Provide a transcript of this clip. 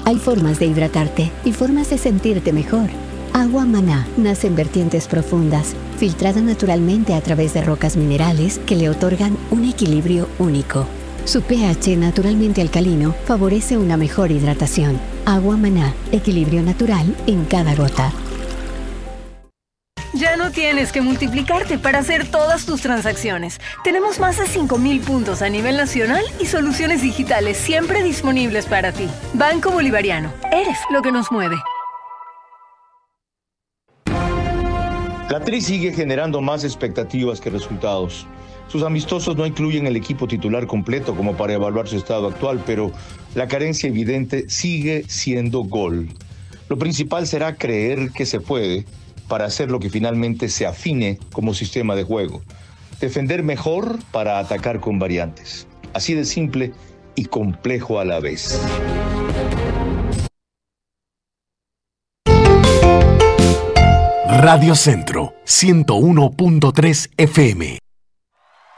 Hay formas de hidratarte y formas de sentirte mejor. Agua Maná nace en vertientes profundas, filtrada naturalmente a través de rocas minerales que le otorgan un equilibrio único. Su pH naturalmente alcalino favorece una mejor hidratación. Agua Maná, equilibrio natural en cada gota. Ya no tienes que multiplicarte para hacer todas tus transacciones. Tenemos más de 5,000 puntos a nivel nacional y soluciones digitales siempre disponibles para ti. Banco Bolivariano. Eres lo que nos mueve. La Tri sigue generando más expectativas que resultados. Sus amistosos no incluyen el equipo titular completo como para evaluar su estado actual, pero la carencia evidente sigue siendo gol. Lo principal será creer que se puede para hacer lo que finalmente se afine como sistema de juego. Defender mejor para atacar con variantes. Así de simple y complejo a la vez. Radio Centro 101.3 FM.